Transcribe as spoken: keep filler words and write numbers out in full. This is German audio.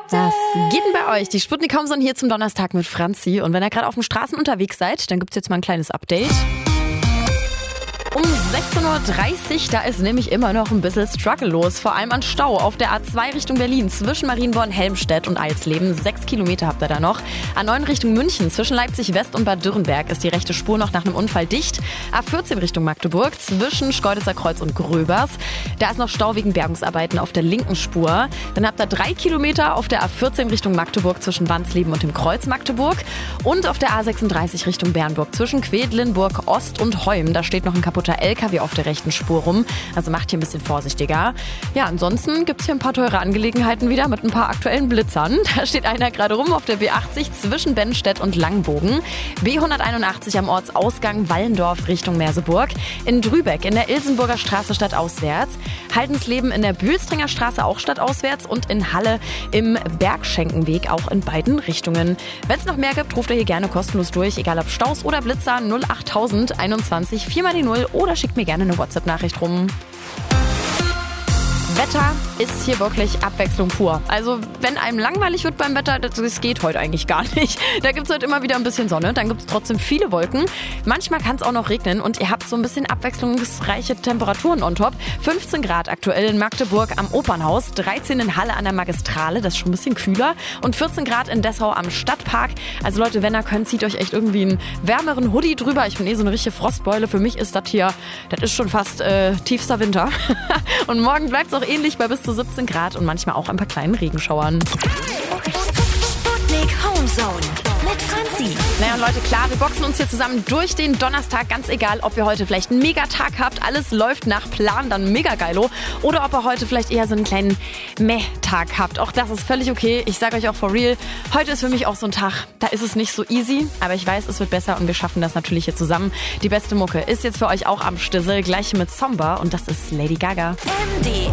Was geht denn bei euch? Die Sputnik Homezone hier zum Donnerstag mit Franzi. Und wenn ihr gerade auf den Straßen unterwegs seid, dann gibt's jetzt mal ein kleines Update. Um sechzehn Uhr dreißig, da ist nämlich immer noch ein bisschen Struggle los. Vor allem an Stau auf der A zwei Richtung Berlin zwischen Marienborn, Helmstedt und Eilsleben. Sechs Kilometer habt ihr da noch. A neun Richtung München zwischen Leipzig West und Bad Dürrenberg ist die rechte Spur noch nach einem Unfall dicht. A vierzehn Richtung Magdeburg zwischen Schkeuditzer Kreuz und Gröbers. Da ist noch Stau wegen Bergungsarbeiten auf der linken Spur. Dann habt ihr drei Kilometer auf der A vierzehn Richtung Magdeburg zwischen Wansleben und dem Kreuz Magdeburg. Und auf der A sechsunddreißig Richtung Bernburg zwischen Quedlinburg Ost und Heum. Da steht noch ein kaputter L K W auf der rechten Spur rum. Also macht hier ein bisschen vorsichtiger. Ja, ansonsten gibt es hier ein paar teure Angelegenheiten wieder mit ein paar aktuellen Blitzern. Da steht einer gerade rum auf der B achtzig zwischen Bennstedt und Langbogen. B hunderteinundachtzig am Ortsausgang Wallendorf Richtung Merseburg. In Drübeck in der Ilsenburger Straße stadtauswärts. Haldensleben in der Bühlstringer Straße auch stadtauswärts. Und in Halle im Bergschenkenweg auch in beiden Richtungen. Wenn es noch mehr gibt, ruft ihr hier gerne kostenlos durch. Egal ob Staus oder Blitzer. null achttausend einundzwanzig vier mal die null oder schickt mir gerne eine WhatsApp-Nachricht rum. Wetter ist hier wirklich Abwechslung pur. Also wenn einem langweilig wird beim Wetter, das geht heute eigentlich gar nicht. Da gibt es heute immer wieder ein bisschen Sonne, dann gibt es trotzdem viele Wolken. Manchmal kann es auch noch regnen und ihr habt so ein bisschen abwechslungsreiche Temperaturen on top. fünfzehn Grad aktuell in Magdeburg am Opernhaus, dreizehn in Halle an der Magistrale, das ist schon ein bisschen kühler. Und vierzehn Grad in Dessau am Stadtpark. Also Leute, wenn ihr könnt, zieht euch echt irgendwie einen wärmeren Hoodie drüber. Ich bin eh so eine richtige Frostbeule. Für mich ist das hier, das ist schon fast äh, tiefster Winter. Und morgen bleibt es auch ähnlich bei bis zu siebzehn Grad und manchmal auch ein paar kleinen Regenschauern. Sputnik Homezone mit Franzi. Naja, Leute, klar, wir boxen uns hier zusammen durch den Donnerstag. Ganz egal, ob ihr heute vielleicht einen Megatag habt, alles läuft nach Plan, dann mega geilo. Oder ob ihr heute vielleicht eher so einen kleinen Meh-Tag habt. Auch das ist völlig okay. Ich sage euch auch for real, heute ist für mich auch so ein Tag, da ist es nicht so easy. Aber ich weiß, es wird besser und wir schaffen das natürlich hier zusammen. Die beste Mucke ist jetzt für euch auch am Stissel, gleich mit Somber und das ist Lady Gaga. M D